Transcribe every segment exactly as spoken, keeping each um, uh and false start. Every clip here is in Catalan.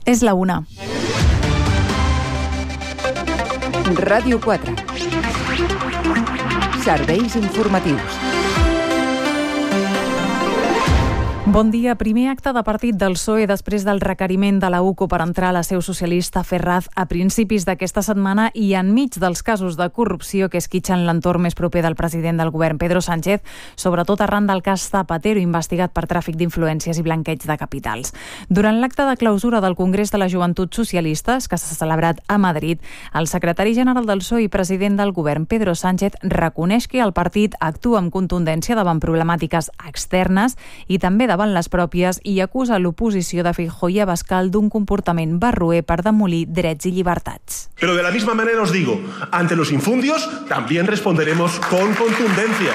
És la una. Ràdio quatre. Serveis informatius. Bon dia. Primer acte de partit del P S O E després del requeriment de la U C O per entrar a la seu socialista Ferraz a principis d'aquesta setmana i enmig dels casos de corrupció que esquitxen l'entorn més proper del president del govern, Pedro Sánchez, sobretot arran del cas Zapatero, investigat per tràfic d'influències i blanqueig de capitals. Durant l'acte de clausura del Congrés de la Joventut Socialistes, que s'ha celebrat a Madrid, el secretari general del P S O E i president del govern, Pedro Sánchez, reconeix que el partit actua amb contundència davant problemàtiques externes i també davant les pròpies i acusa l'oposició de Feijóo i Abascal d'un comportament barroer per demolir drets i llibertats. Pero de la misma manera os digo, ante los infundios también responderemos con contundencia.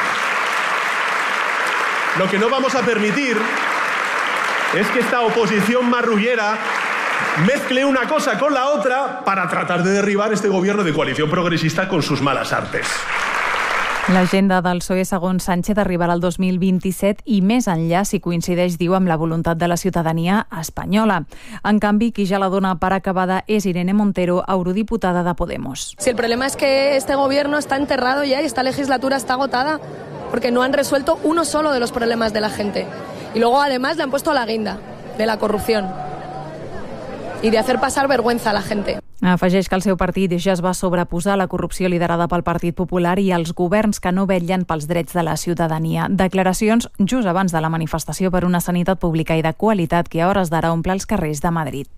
Lo que no vamos a permitir es que esta oposición marrullera mezcle una cosa con la otra para tratar de derribar este gobierno de coalición progresista con sus malas artes. L'agenda del P S O E, segons Sánchez, arribarà al dos mil vint-i-set i més enllà si coincideix, diu, amb la voluntat de la ciutadania espanyola. En canvi, qui ja la dona per acabada és Irene Montero, eurodiputada de Podemos. Si el problema es que este gobierno está enterrado ya y esta legislatura está agotada porque no han resuelto uno solo de los problemas de la gente. Y luego además le han puesto la guinda de la corrupción y de hacer pasar vergüenza a la gente. Afegeix que el seu partit ja es va sobreposar a la corrupció liderada pel Partit Popular i als governs que no vetllen pels drets de la ciutadania. Declaracions just abans de la manifestació per una sanitat pública i de qualitat que a hores d'ara omple els carrers de Madrid.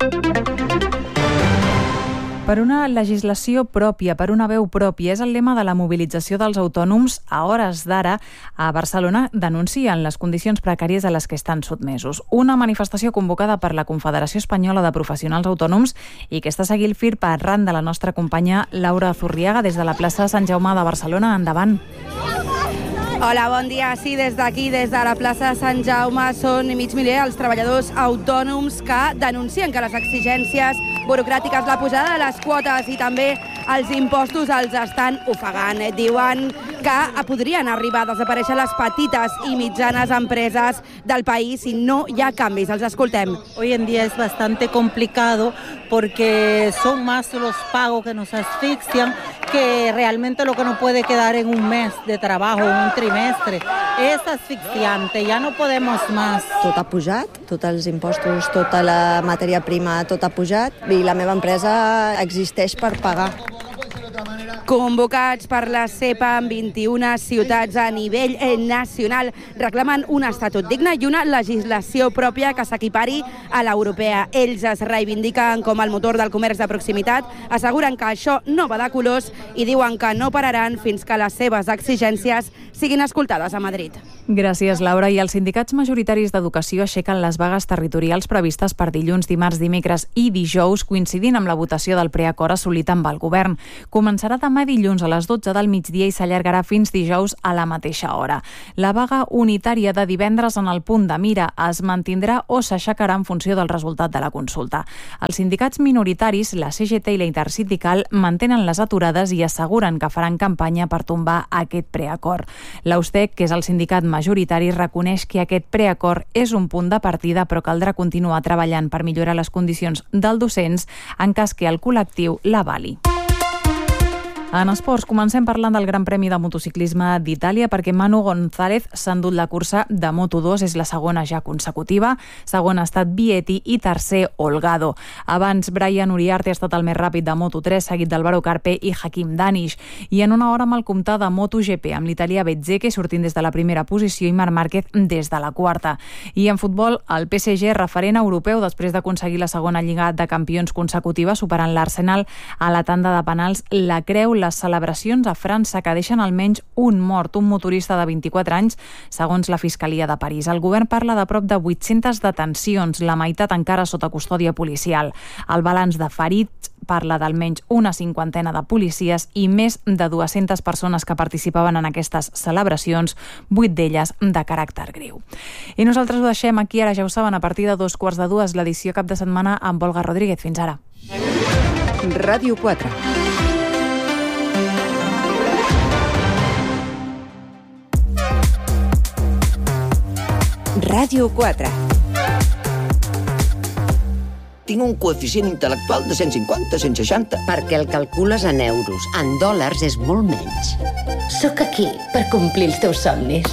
Per una legislació pròpia, per una veu pròpia, és el lema de la mobilització dels autònoms a hores d'ara a Barcelona. Denuncien les condicions precàries a les que estan sotmesos. Una manifestació convocada per la Confederació Espanyola de Professionals Autònoms i que està seguint el fil per arran de la nostra companya Laura Zurriaga des de la plaça Sant Jaume de Barcelona. Endavant. Hola, bon dia. Sí, des d'aquí, des de la plaça Sant Jaume, són mig miler els treballadors autònoms que denuncien que les exigències burocràtiques, la pujada de les quotes i també els impostos els estan ofegant. Diuen que podrien arribar a desaparèixer les petites i mitjanes empreses del país si no hi ha canvis. Els escoltem. Hoy en día es bastante complicado porque son más los pagos que nos asfixian que realmente lo que nos puede quedar en un mes de trabajo, en un trimestre. És asfixiante, ja no podemos más. Tot ha pujat, tots els impostos, tota la matèria prima, tot ha pujat i la meva empresa existeix per pagar. Convocats per la CEPA en vint-i-una ciutats a nivell nacional reclamen un estatut digne i una legislació pròpia que s'equipari a l'europea. Ells es reivindiquen com el motor del comerç de proximitat, asseguren que això no va de colors i diuen que no pararan fins que les seves exigències siguin escoltades a Madrid. Gràcies, Laura. I els sindicats majoritaris d'educació aixequen les vagues territorials previstes per dilluns, dimarts, dimecres i dijous, coincidint amb la votació del preacord assolit amb el govern. Començarà demà dilluns a les dotze del migdia i s'allargarà fins dijous a la mateixa hora. La vaga unitària de divendres en el punt de mira es mantindrà o s'aixecarà en funció del resultat de la consulta. Els sindicats minoritaris, la C G T i la Intersindical, mantenen les aturades i asseguren que faran campanya per tombar aquest preacord. L'Austec, que és el sindicat majoritari, reconeix que aquest preacord és un punt de partida, però caldrà continuar treballant per millorar les condicions dels docents en cas que el col·lectiu l'avali. En esports, comencem parlant del Gran Premi de Motociclisme d'Itàlia perquè Manu González s'ha endut la cursa de Moto dos, és la segona ja consecutiva. Segon ha estat Vietti i tercer Holgado. Abans, Brian Uriarte ha estat el més ràpid de Moto tres, seguit d'Álvaro Carpe i Hakim Danish. I en una hora mal comptada de MotoGP, amb l'italià Bezzecchi sortint des de la primera posició i Marc Márquez des de la quarta. I en futbol, el P S G, referent europeu després d'aconseguir la segona Lliga de Campions consecutiva, superant l'Arsenal a la tanda de penals, la creu les celebracions a França que deixen almenys un mort, un motorista de vint-i-quatre anys, segons la Fiscalia de París. El govern parla de prop de vuit-centes detencions, la meitat encara sota custòdia policial. El balanç de ferits parla d'almenys una cinquantena de policies i més de dues-centes persones que participaven en aquestes celebracions, vuit d'elles de caràcter greu. I nosaltres ho deixem aquí, ara ja ho saben, a partir de dos quarts de dues, l'edició cap de setmana amb Olga Rodríguez. Fins ara. Ràdio quatre. Ràdio quatre. tinc un coeficient intel·lectual de cent cinquanta, cent seixanta. Perquè el calcules en euros. En dòlars és molt menys. Sóc aquí per complir els teus somnis.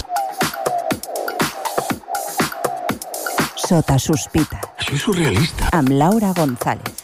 Sota sospita. Això és surrealista. Amb Laura González.